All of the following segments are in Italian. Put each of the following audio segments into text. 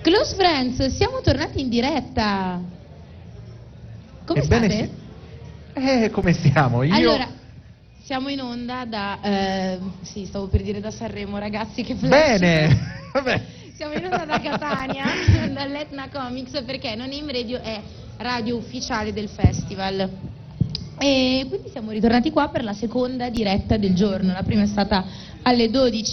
Close Friends, siamo tornati in diretta. Come Ebbene state? sì. Come stiamo? Allora, siamo in onda da... sì, stavo per dire da Sanremo, ragazzi, che flash. Bene! Vabbè. Siamo in onda da Catania, dall'Etna Comics, perché Non Name Radio è radio ufficiale del festival. E quindi siamo ritornati qua per la seconda diretta del giorno. La prima è stata alle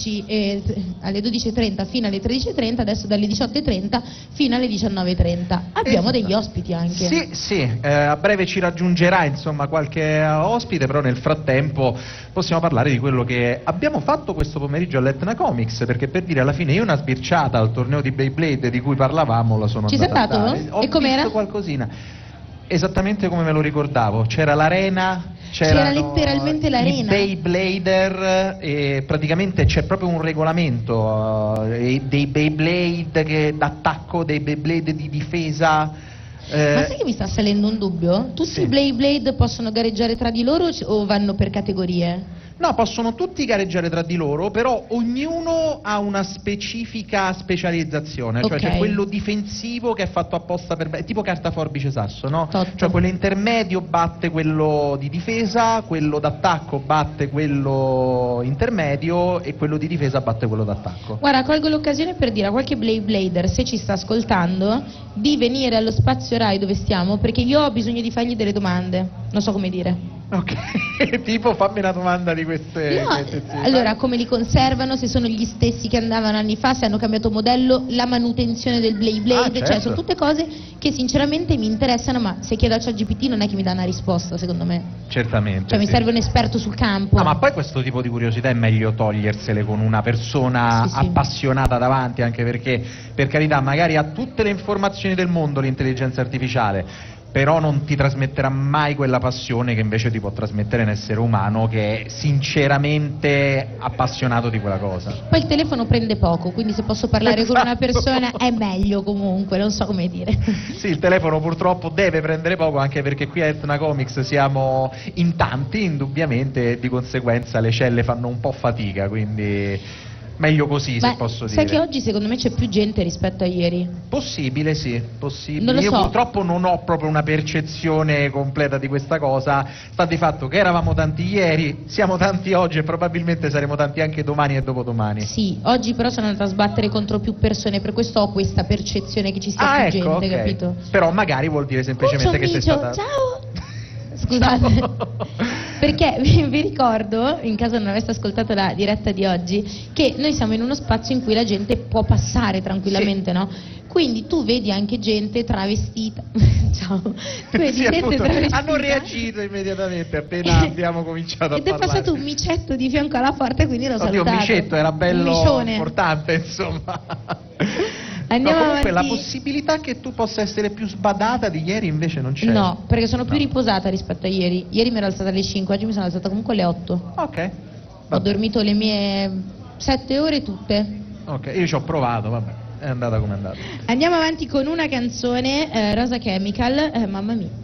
12:30 fino alle 13:30, adesso dalle 18:30 fino alle 19:30. Abbiamo degli ospiti anche. Sì, a breve ci raggiungerà insomma qualche ospite, però nel frattempo possiamo parlare di quello che abbiamo fatto questo pomeriggio all'Etna Comics, perché per dire alla fine io una sbirciata al torneo di Beyblade di cui parlavamo la sono andata a dare. Ci sei andato? E com'era? Ho visto qualcosina. Esattamente come me lo ricordavo, c'era l'arena, c'era letteralmente l'arena, i Beyblader, e praticamente c'è proprio un regolamento dei Beyblade d'attacco, dei Beyblade di difesa. Ma sai che mi sta salendo un dubbio? Tutti i Beyblade possono gareggiare tra di loro o vanno per categorie? No, possono tutti gareggiare tra di loro, però ognuno ha una specifica specializzazione, cioè c'è quello difensivo che è fatto apposta per... tipo carta forbice sasso, no? Cioè quello intermedio batte quello di difesa, quello d'attacco batte quello intermedio e quello di difesa batte quello d'attacco. Guarda, colgo l'occasione per dire a qualche Beyblader, se ci sta ascoltando, di venire allo Spazio Rai dove stiamo, perché io ho bisogno di fargli delle domande, non so come dire. Ok, tipo fammi una domanda di queste... Allora, come li conservano, se sono gli stessi che andavano anni fa, se hanno cambiato modello, la manutenzione del Beyblade, certo. Cioè sono tutte cose che sinceramente mi interessano, ma se chiedo a ChatGPT non è che mi dà una risposta, secondo me. Certamente. Cioè mi serve un esperto sul campo. No, ma poi questo tipo di curiosità è meglio togliersele con una persona appassionata davanti, anche perché, per carità, magari ha tutte le informazioni del mondo l'intelligenza artificiale, però non ti trasmetterà mai quella passione che invece ti può trasmettere un essere umano che è sinceramente appassionato di quella cosa. Poi il telefono prende poco, quindi se posso parlare con una persona è meglio comunque, non so come dire. Sì, il telefono purtroppo deve prendere poco, anche perché qui a Etna Comics siamo in tanti, indubbiamente, e di conseguenza le celle fanno un po' fatica, quindi... meglio così, se posso dire. Sai che oggi secondo me c'è più gente rispetto a ieri? Possibile, sì, possibile. Non lo Io so. purtroppo non ho proprio una percezione completa di questa cosa. Sta di fatto che eravamo tanti ieri, siamo tanti oggi e probabilmente saremo tanti anche domani e dopodomani. Sì, oggi però sono andata a sbattere contro più persone, per questo ho questa percezione che ci sia più gente, capito? Però magari vuol dire semplicemente che sei stata... Ciao! Scusate, perché vi ricordo, in caso non aveste ascoltato la diretta di oggi, che noi siamo in uno spazio in cui la gente può passare tranquillamente, no? Quindi tu vedi anche gente travestita. Ciao. Tu vedi gente travestita. Hanno reagito immediatamente appena abbiamo cominciato a parlare. Ed è passato un micetto di fianco alla porta, quindi l'ho salutato. Un micetto era bello importante, insomma. Andiamo comunque avanti. La possibilità che tu possa essere più sbadata di ieri invece non c'è. No, perché sono più riposata rispetto a ieri. Ieri mi ero alzata alle 5, oggi mi sono alzata comunque alle 8. Ok. Ho dormito le mie 7 ore tutte. Ok, io ci ho provato, vabbè, è andata come è andata. Andiamo avanti con una canzone, Rosa Chemical, mamma mia.